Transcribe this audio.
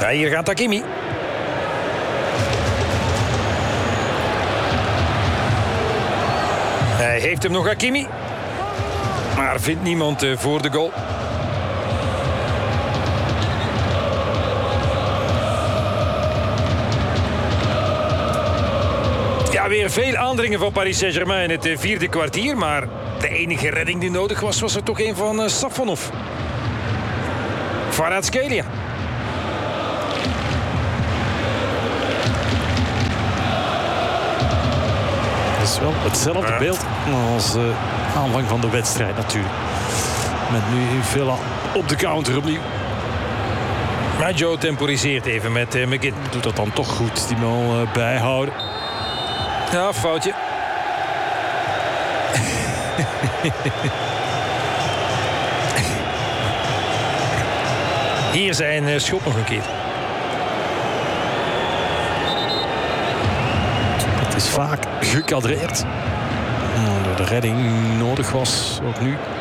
hier gaat Hakimi. Hij heeft hem nog, Hakimi. Maar vindt niemand voor de goal. Ja, weer veel aandringen van Paris Saint-Germain in het vierde kwartier. Maar de enige redding die nodig was, was er toch een van Safonov. Kvaratskhelia. Dat is wel hetzelfde beeld als aanvang van de wedstrijd natuurlijk. Met nu Villa op de counter opnieuw. Maar Joe temporiseert even met McGinn. Doet dat dan toch goed, die bal bijhouden. Ja, foutje. Hier zijn schot nog een keer. Het is vaak gekadreerd. Door de redding nodig was, ook nu.